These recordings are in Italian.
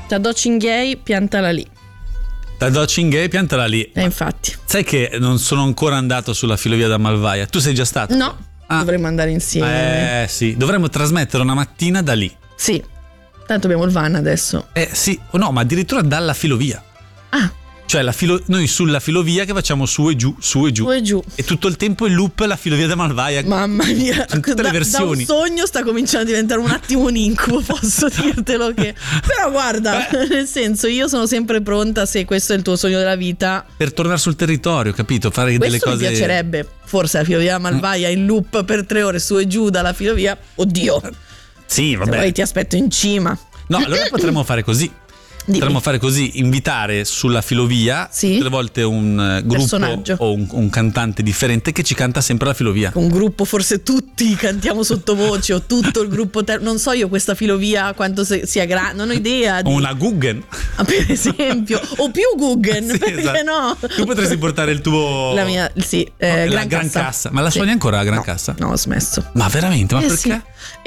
Tadò Chinghei, piantala lì. Tadò Chinghei, piantala lì. Infatti. Sai che non sono ancora andato sulla filovia da Malvaia? Tu sei già stato? No, dovremmo andare insieme. Sì, dovremmo trasmettere una mattina da lì. Sì, tanto abbiamo il van adesso. Sì, no, ma addirittura dalla filovia. Ah. Cioè noi sulla filovia che facciamo su e giù, su e giù. Su e giù. E tutto il tempo in loop la filovia da Malvaia. Mamma mia, in tutte le versioni. Da un sogno sta cominciando a diventare un attimo un incubo, posso dirtelo che. Però guarda, nel senso, io sono sempre pronta, se questo è il tuo sogno della vita, per tornare sul territorio, capito? Fare delle cose. Questo mi piacerebbe. Forse la filovia da Malvaia in loop per 3 ore su e giù dalla filovia. Oddio. Sì, vabbè. Poi ti aspetto in cima. No, allora potremmo fare così. Potremmo fare così, invitare sulla filovia tutte le volte un gruppo o un cantante differente che ci canta sempre la filovia. Un gruppo, forse tutti cantiamo sottovoce o tutto il gruppo non so io questa filovia quanto sia grande, non ho idea O una Guggen, per esempio, o più Guggen, sì, perché esatto. no? Tu potresti portare il tuo la mia, la Gran Cassa. Ma la suoni ancora la Gran Cassa? No, ho smesso. Ma veramente? Ma perché? Sì.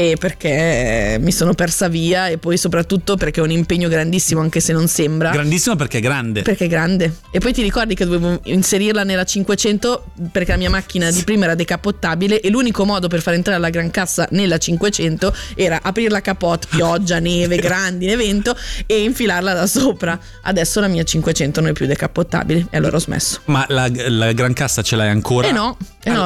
Perché mi sono persa via, e poi soprattutto perché è un impegno grandissimo, anche se non sembra. Grandissimo perché è grande. Perché è grande. E poi ti ricordi che dovevo inserirla nella 500 perché la mia macchina di prima era decappottabile e l'unico modo per far entrare la Gran Cassa nella 500 era aprire la capote, pioggia, neve, grandine, vento, e infilarla da sopra. Adesso la mia 500 non è più decappottabile e allora ho smesso. Ma la Gran Cassa ce l'hai ancora? No,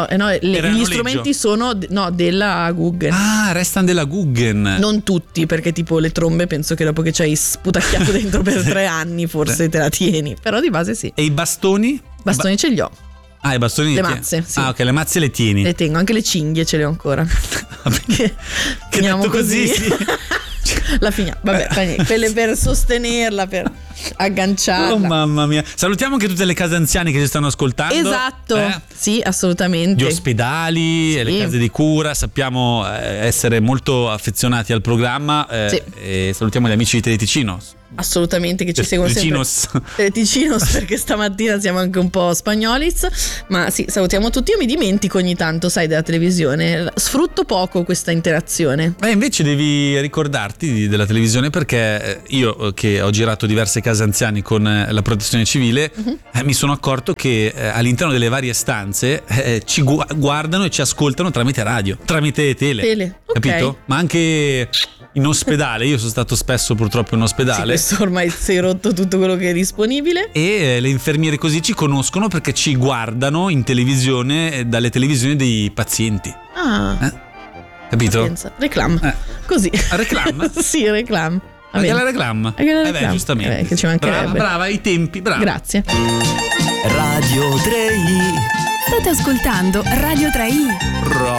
gli strumenti sono della Guggen. Ah, restano della Guggen. Non tutti, perché tipo le trombe penso che dopo che ci hai sputacchiato dentro per 3 anni forse te la tieni, però di base sì. E i bastoni? Bastoni ce li ho. Ah, i bastoni le mazze, sì. Ah, ok, le mazze le tieni. Le tengo, anche le cinghie ce le ho ancora. Che finiamo così sì. La finiamo, vabbè, quelle per sostenerla, per agganciarla. Oh mamma mia. Salutiamo anche tutte le case anziane che ci stanno ascoltando. Esatto, sì, assolutamente. Gli ospedali, sì. Le case di cura. Sappiamo essere molto affezionati al programma, sì. E salutiamo gli amici di Teleticino. Assolutamente, che ci seguono sempre. Teleticinos, perché stamattina siamo anche un po' spagnoliz. Ma sì, salutiamo tutti. Io mi dimentico ogni tanto, sai, della televisione. Sfrutto poco questa interazione. Invece devi ricordarti della televisione, perché io che ho girato diverse case anziane con la protezione civile, mi sono accorto che all'interno delle varie stanze ci guardano e ci ascoltano tramite radio, tramite tele. Capito? Okay. Ma anche in ospedale, io sono stato spesso purtroppo in ospedale. Sì, questo ormai sei rotto tutto quello che è disponibile. E le infermiere così ci conoscono perché ci guardano in televisione, dalle televisioni dei pazienti. Capito? Reclam. Così. Reclam? Sì, reclam. Anche la reclam. Beh, giustamente. Che ci mancherebbe. Brava, i tempi, brava. Grazie. Radio 3i. State ascoltando Radio 3i.